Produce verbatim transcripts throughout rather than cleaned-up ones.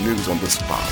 News on the spot.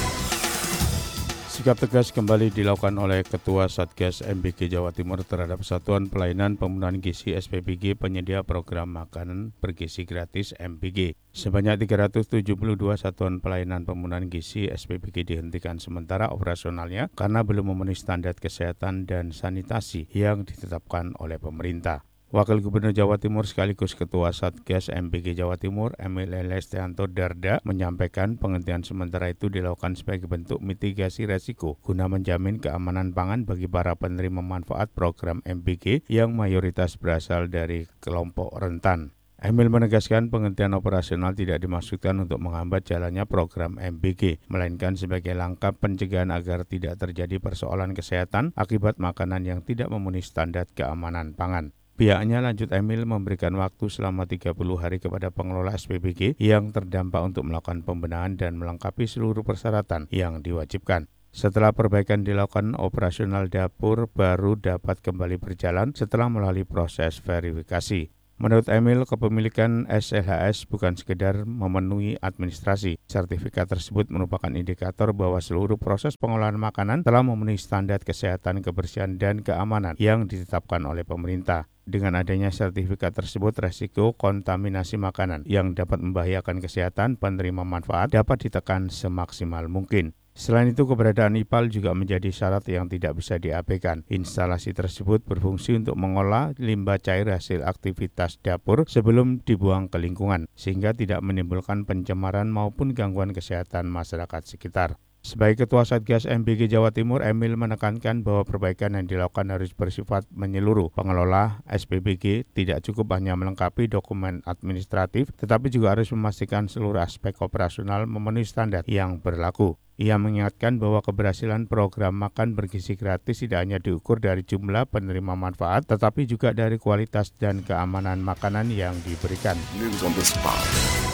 Sikap tegas kembali dilakukan oleh Ketua Satgas M B G Jawa Timur terhadap Satuan Pelayanan Pemenuhan Gizi S P B G penyedia program makanan bergizi gratis M B G. Sebanyak tiga ratus tujuh puluh dua Satuan Pelayanan Pemenuhan Gizi S P B G dihentikan sementara operasionalnya karena belum memenuhi standar kesehatan dan sanitasi yang ditetapkan oleh pemerintah. Wakil Gubernur Jawa Timur sekaligus Ketua Satgas M B G Jawa Timur, Emil Lestianto Darda, menyampaikan penghentian sementara itu dilakukan sebagai bentuk mitigasi resiko guna menjamin keamanan pangan bagi para penerima manfaat program M B G yang mayoritas berasal dari kelompok rentan. Emil menegaskan penghentian operasional tidak dimaksudkan untuk menghambat jalannya program M B G, melainkan sebagai langkah pencegahan agar tidak terjadi persoalan kesehatan akibat makanan yang tidak memenuhi standar keamanan pangan. Pihaknya, lanjut Emil, memberikan waktu selama tiga puluh hari kepada pengelola S P B G yang terdampak untuk melakukan pembenahan dan melengkapi seluruh persyaratan yang diwajibkan. Setelah perbaikan dilakukan, operasional dapur baru dapat kembali berjalan setelah melalui proses verifikasi. Menurut Emil, kepemilikan S L H S bukan sekedar memenuhi administrasi. Sertifikat tersebut merupakan indikator bahwa seluruh proses pengolahan makanan telah memenuhi standar kesehatan, kebersihan, dan keamanan yang ditetapkan oleh pemerintah. Dengan adanya sertifikat tersebut, resiko kontaminasi makanan yang dapat membahayakan kesehatan penerima manfaat dapat ditekan semaksimal mungkin. Selain itu, keberadaan I P A L juga menjadi syarat yang tidak bisa diabaikan. Instalasi tersebut berfungsi untuk mengolah limbah cair hasil aktivitas dapur sebelum dibuang ke lingkungan, sehingga tidak menimbulkan pencemaran maupun gangguan kesehatan masyarakat sekitar. Sebagai Ketua Satgas M B G Jawa Timur, Emil menekankan bahwa perbaikan yang dilakukan harus bersifat menyeluruh. Pengelola S P B G tidak cukup hanya melengkapi dokumen administratif, tetapi juga harus memastikan seluruh aspek operasional memenuhi standar yang berlaku. Ia mengingatkan bahwa keberhasilan program makan bergizi gratis tidak hanya diukur dari jumlah penerima manfaat, tetapi juga dari kualitas dan keamanan makanan yang diberikan. News on the spot.